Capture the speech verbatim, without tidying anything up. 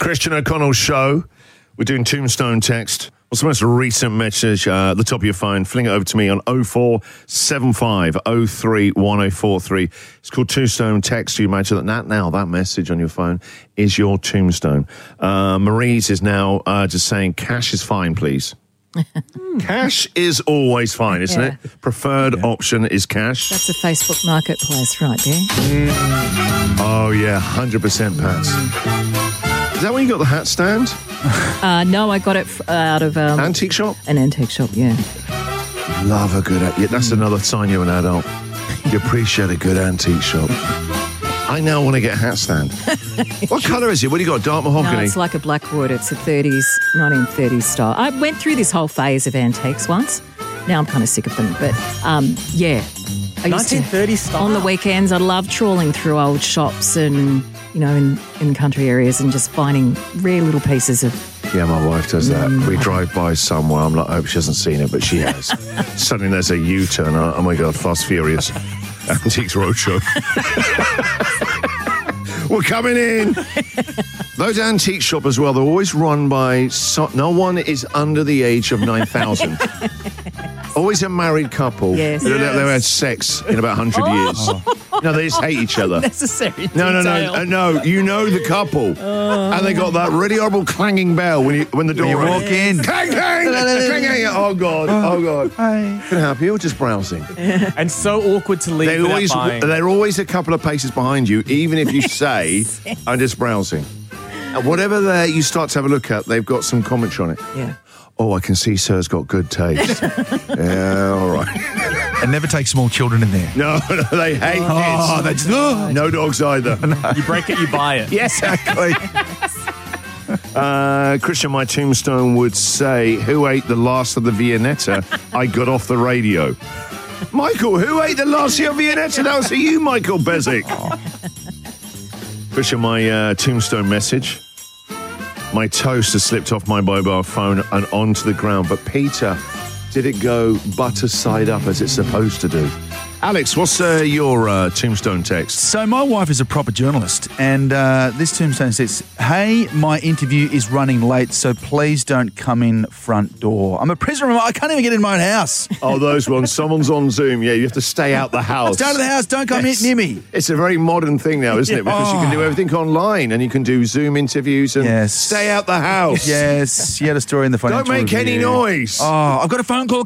Christian O'Connell Show. We're doing Tombstone Text. What's the most recent message uh, at the top of your phone? Fling it over to me on oh four seven five oh three one oh four three. It's called Tombstone Text. You imagine that now, that message on your phone is your tombstone. Uh, Marie's is now uh, just saying, cash is fine, please. Cash is always fine, isn't Yeah. it? Preferred yeah. option is cash. That's a Facebook marketplace right there. Mm. Oh, yeah, one hundred percent, Pats. Is that where you got the hat stand? Uh, no, I got it f- out of... Um, antique shop? An antique shop, yeah. Love a good... Yeah, that's another sign you're an adult. You appreciate a good antique shop. I now want to get a hat stand. What colour is it? What do you got? Dark mahogany? No, it's like a black wood. It's a thirties, nineteen thirties style. I went through this whole phase of antiques once. Now I'm kind of sick of them. But, um, yeah. I used nineteen thirties to, style? On the weekends, I love trawling through old shops and, you know, in, in country areas and just finding rare little pieces of... Yeah, my wife does that. Mm. We drive by somewhere. I'm like, I hope she hasn't seen it, but she has. Suddenly there's a U-turn. Oh, my God, Fast Furious. Antiques Roadshow. We're coming in. Those antique shops as well, they're always run by... So- no one is under the age of nine thousand. Always a married couple. Yes. They, yes. They've had sex in about one hundred oh. years. Oh. No, they just hate each other. Necessary No, no, detail. no, uh, no. You know the couple. Oh. And they got that really horrible clanging bell when you when the door... When you walk in. Clang, clang, clang, clang. Oh, God, oh, God. Hi. Can I help you or just browsing? And so awkward to leave They're without always, buying. they're always a couple of paces behind you, even if you say, I'm just browsing. And whatever there you start to have a look at, they've got some commentary on it. Yeah. Oh, I can see Sir's got good taste. Yeah, all right. And never take small children in there. No, no, they hate Oh, it. they just, oh. No dogs either. You break it, you buy it. Yes, Exactly. uh, Christian, my tombstone would say, who ate the last of the Viennetta? I got off the radio. Michael, who ate the last of your Viennetta? That was for you, Michael Bezic. Christian, my uh, tombstone message. My toast has slipped off my mobile phone and onto the ground. But Peter, did it go butter side up as it's supposed to do? Alex, what's uh, your uh, tombstone text? So my wife is a proper journalist, and uh, this tombstone says, hey, my interview is running late, so please don't come in front door. I'm a prisoner. I can't even get in my own house. Oh, those ones. Someone's on Zoom. Yeah, you have to stay out the house. Stay out of the house. Don't come Yes. near me. It's a very modern thing now, isn't it? Because you can do everything online and you can do Zoom interviews and Yes. stay out the house. Yes, you had a story in the financial Don't make any Review. noise. Oh, I've got a phone call